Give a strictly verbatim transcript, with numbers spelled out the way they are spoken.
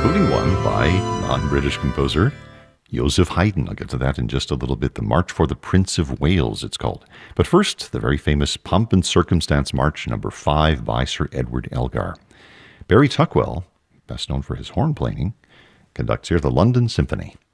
including one by non-British composer Joseph Haydn. I'll get to that in just a little bit. The March for the Prince of Wales, it's called. But first, the very famous Pomp and Circumstance March, number five, by Sir Edward Elgar. Barry Tuckwell, best known for his horn playing, conducts here the London Symphony.